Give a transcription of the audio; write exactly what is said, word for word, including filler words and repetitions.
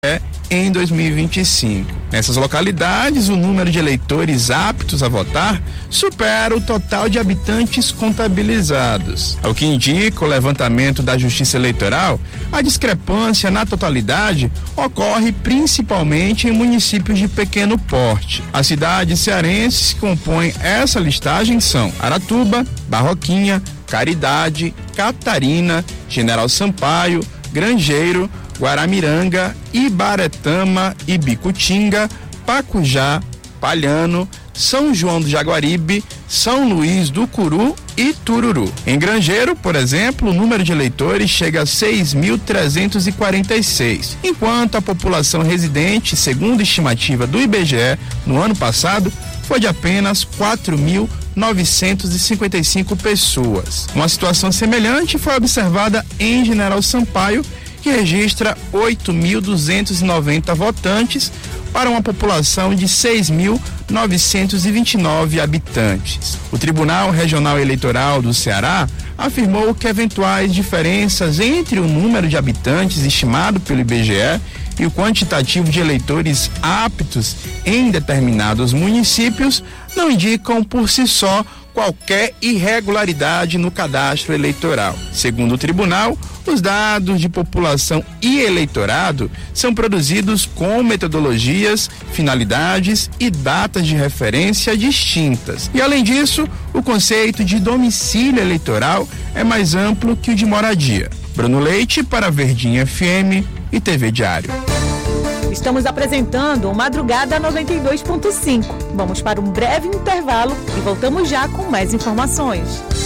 em dois mil e vinte e cinco. Nessas localidades, o número de eleitores aptos a votar supera o total de habitantes contabilizados. Ao que indica o levantamento da Justiça Eleitoral, a discrepância na totalidade ocorre principalmente em municípios de pequeno porte. As cidades cearenses que compõem essa listagem são Aratuba, Barroquinha, Caridade, Catarina, General Sampaio, Grangeiro, Guaramiranga, Ibaretama, Ibicutinga, Pacujá, Palhano, São João do Jaguaribe, São Luís do Curu e Tururu. Em Grangeiro, por exemplo, o número de eleitores chega a seis mil trezentos e quarenta e seis, enquanto a população residente, segundo a estimativa do I B G E, no ano passado, foi de apenas quatro mil novecentos e cinquenta e cinco pessoas. Uma situação semelhante foi observada em General Sampaio, que registra oito mil duzentos e noventa votantes para uma população de seis mil novecentos e vinte e nove habitantes. O Tribunal Regional Eleitoral do Ceará afirmou que eventuais diferenças entre o número de habitantes estimado pelo I B G E e o quantitativo de eleitores aptos em determinados municípios não indicam por si só qualquer irregularidade no cadastro eleitoral. Segundo o tribunal, os dados de população e eleitorado são produzidos com metodologias, finalidades e datas de referência distintas. E, além disso, o conceito de domicílio eleitoral é mais amplo que o de moradia. Bruno Leite para Verdinha F M e T V Diário. Estamos apresentando o Madrugada noventa e dois ponto cinco. Vamos para um breve intervalo e voltamos já com mais informações.